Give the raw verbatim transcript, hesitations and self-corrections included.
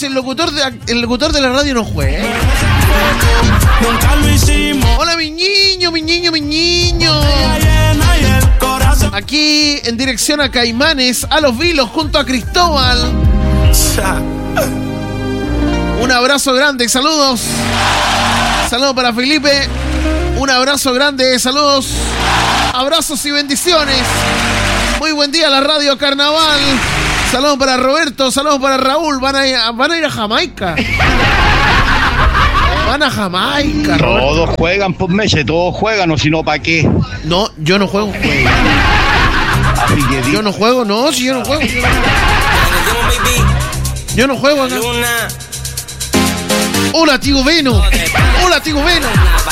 si el locutor de, el locutor de la radio no juega. Nunca lo hicimos. Hola, mi niño, mi niño, mi niño. Aquí en dirección a Caimanes, a Los Vilos, junto a Cristóbal. Un abrazo grande, saludos. Saludos para Felipe. Un abrazo grande, saludos. Abrazos y bendiciones. Muy buen día, la radio Carnaval. Saludos para Roberto, saludos para Raúl. Van a ir, van a, ir a Jamaica. Van a Jamaica, Roberto. Todos juegan por meses, todos juegan, o si no, ¿para qué? No, yo no juego. juego. Así que yo no juego, no, si yo no juego. Yo no juego acá. Hola, tío Veno. Hola, tío Veno.